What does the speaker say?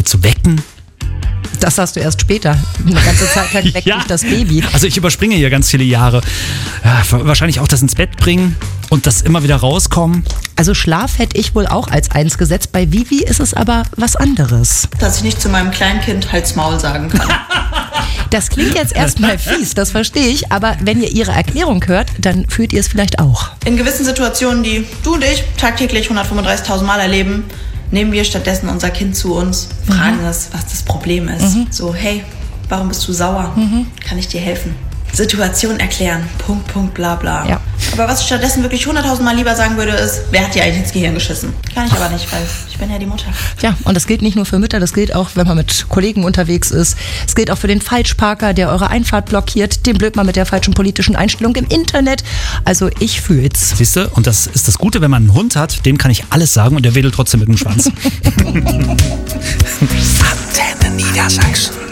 zu wecken. Das hast du erst später. Eine ganze Zeit lang weckt dich das Baby. Also ich überspringe hier ganz viele Jahre. Ja, wahrscheinlich auch das ins Bett bringen und das immer wieder rauskommen. Also Schlaf hätte ich wohl auch als eins gesetzt. Bei Vivi ist es aber was anderes. Dass ich nicht zu meinem Kleinkind Halt's Maul sagen kann. Das klingt jetzt erstmal fies, das verstehe ich. Aber wenn ihr ihre Erklärung hört, dann fühlt ihr es vielleicht auch. In gewissen Situationen, die du und ich tagtäglich 135.000 Mal erleben, nehmen wir stattdessen unser Kind zu uns, fragen es, was das Problem ist. So, hey, warum bist du sauer? Kann ich dir helfen? Situation erklären. Punkt, bla bla. Ja. Aber was ich stattdessen wirklich 100.000 Mal lieber sagen würde, ist, wer hat dir eigentlich ins Gehirn geschissen? Kann ich aber nicht, weil ich bin ja die Mutter. Ja, und das gilt nicht nur für Mütter, das gilt auch, wenn man mit Kollegen unterwegs ist. Es gilt auch für den Falschparker, der eure Einfahrt blockiert, den Blödmann mit der falschen politischen Einstellung im Internet. Also ich fühl's. Siehst du? Und das ist das Gute, wenn man einen Hund hat, dem kann ich alles sagen und der wedelt trotzdem mit dem Schwanz. Antenne Niedersachsen.